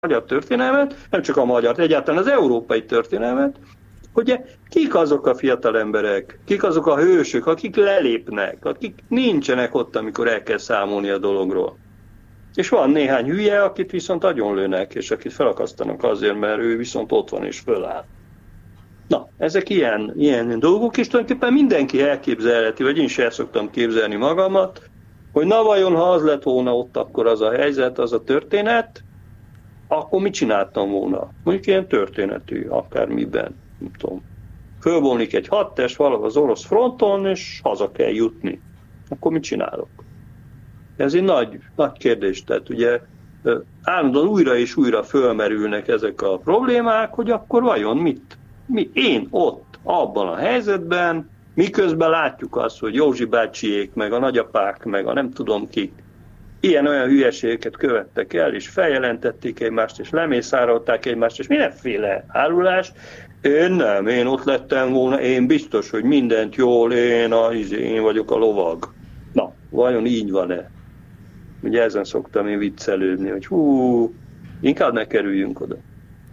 magyar történelmet, nem csak a magyar, egyáltalán az európai történelmet, hogy kik azok a fiatal emberek, kik azok a hősök, akik lelépnek, akik nincsenek ott, amikor el kell számolni a dologról. És van néhány hülye, akit viszont agyonlőnek, és akit felakasztanak azért, mert ő viszont ott van és föláll. Na, ezek ilyen dolgok, és tulajdonképpen mindenki elképzelheti, vagy én is el szoktam képzelni magamat, hogy na vajon, ha az lett volna ott akkor az a helyzet, az a történet, akkor mit csináltam volna? Mondjuk ilyen történetű, akármiben, nem tudom. Fölvolnik egy hadtest valahol az orosz fronton, és haza kell jutni. Akkor mit csinálok? Ez egy nagy kérdés, tehát ugye állandóan újra és újra fölmerülnek ezek a problémák, hogy akkor vajon én ott, abban a helyzetben, miközben látjuk azt, hogy Józsi bácsiék, meg a nagyapák, meg a nem tudom kik, ilyen-olyan hülyeségeket követtek el, és feljelentették egymást, és lemészárolták egymást, és mindenféle árulás. Én ott lettem volna, én biztos, hogy mindent jól, én vagyok a lovag. Na, vajon így van-e? Ugye ezen szoktam én viccelődni, hogy inkább ne kerüljünk oda.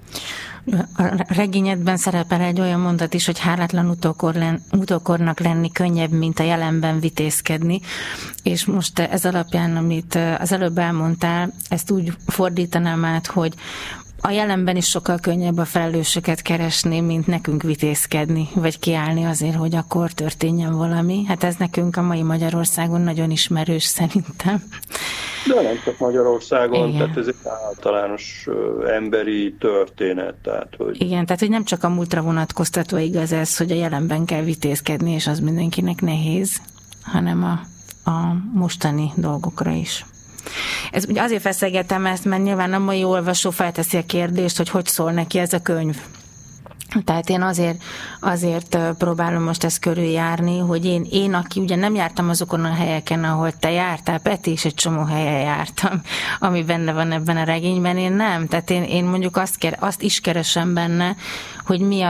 A regényedben szerepel egy olyan mondat is, hogy hálátlan utókornak lenni könnyebb, mint a jelenben vitézkedni, és most ez alapján, amit az előbb elmondtál, ezt úgy fordítanám át, hogy a jelenben is sokkal könnyebb a felelősöket keresni, mint nekünk vitézkedni, vagy kiállni azért, hogy akkor történjen valami. Hát ez nekünk a mai Magyarországon nagyon ismerős szerintem. De nem csak Magyarországon, igen. Tehát ez egy általános emberi történet. Tehát, hogy... Igen, tehát hogy nem csak a múltra vonatkoztató igaz ez, hogy a jelenben kell vitézkedni, és az mindenkinek nehéz, hanem a mostani dolgokra is. Ez ugye azért feszegetem ezt, mert nyilván a mai olvasó felteszi a kérdést, hogy szól neki ez a könyv. Tehát én azért próbálom most ezt körüljárni, hogy én, aki ugye nem jártam azokon a helyeken, ahol te jártál, Peti, és egy csomó helyen jártam, ami benne van ebben a regényben, én nem. Tehát én mondjuk azt is keresem benne, hogy mi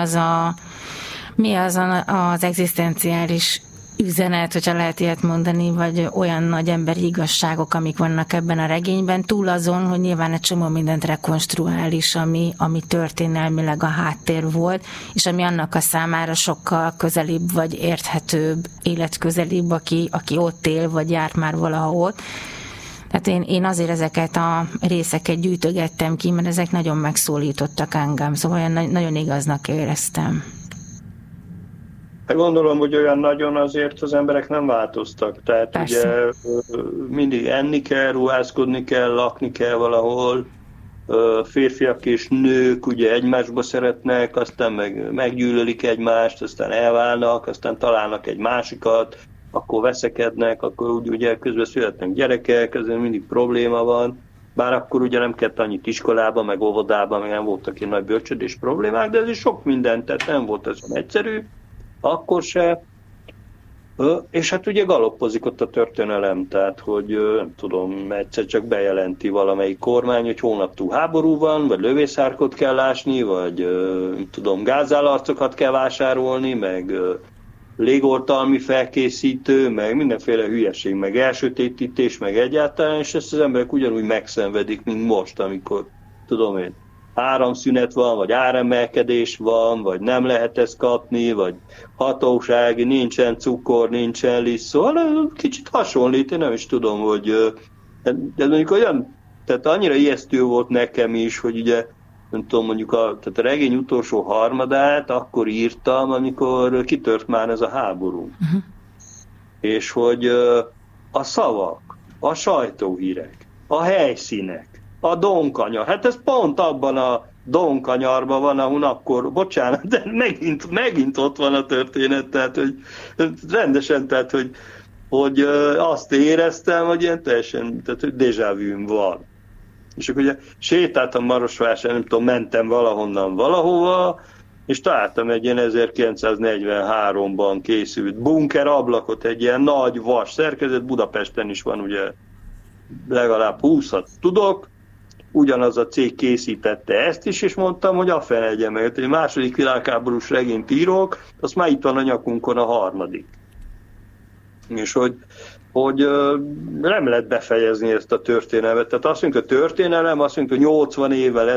az az egzisztenciális üzenet, hogyha lehet ilyet mondani, vagy olyan nagy emberi igazságok, amik vannak ebben a regényben, túl azon, hogy nyilván egy csomó mindent rekonstruál is, ami történelmileg a háttér volt, és ami annak a számára sokkal közelibb, vagy érthetőbb, életközelibb, aki ott él, vagy járt már valaha ott. Tehát én azért ezeket a részeket gyűjtögettem ki, mert ezek nagyon megszólítottak engem, szóval olyan nagyon igaznak éreztem. Gondolom, hogy olyan nagyon azért az emberek nem változtak. Tehát persze. Ugye mindig enni kell, ruházkodni kell, lakni kell valahol. Férfiak és nők ugye egymásba szeretnek, aztán meggyűlölik egymást, aztán elválnak, aztán találnak egy másikat, akkor veszekednek, akkor ugye közben születnek gyerekek, ezért mindig probléma van. Bár akkor ugye nem kellett annyit iskolában, meg óvodában, meg nem voltak ilyen nagy bölcsödés problémák, de ez is sok minden, tehát nem volt ez egyszerű. Akkor se, és hát ugye galoppozik ott a történelem, tehát hogy nem tudom, egyszer csak bejelenti valamelyik kormány, hogy hónaptúl háború van, vagy lövészárkot kell ásni, vagy nem tudom, gázállarcokat kell vásárolni, meg légoltalmi felkészítő, meg mindenféle hülyeség, meg elsötétítés, meg egyáltalán, és ezt az emberek ugyanúgy megszenvedik, mint most, amikor, tudom én, áramszünet van, vagy áremelkedés van, vagy nem lehet ezt kapni, vagy hatósági, nincsen cukor, nincsen liszt, szóval kicsit hasonlít, én nem is tudom, hogy de mondjuk olyan, tehát annyira ijesztő volt nekem is, hogy ugye, nem tudom, mondjuk tehát a regény utolsó harmadát akkor írtam, amikor kitört már ez a háború. Uh-huh. És hogy a szavak, a sajtóhírek, a helyszínek, a Donkanyar. Hát ez pont abban a Donkanyarban van, ahol akkor, bocsánat, de megint ott van a történet, tehát hogy rendesen, tehát hogy azt éreztem, hogy ilyen teljesen, tehát hogy déjà vu van. És akkor ugye sétáltam Marosvásárhelyen, nem tudom, mentem valahonnan valahova, és találtam egy ilyen 1943-ban készült bunkerablakot, egy ilyen nagy vas szerkezet, Budapesten is van ugye legalább 20-at tudok, ugyanaz a cég készítette ezt is, és mondtam, hogy a fene egye meg. Egy második világháborús regényt írok, azt már itt van a nyakunkon a harmadik. És hogy hogy nem lehet befejezni ezt a történelmet. Tehát azt mondjuk, a történelem, azt mondjuk, hogy 80 évvel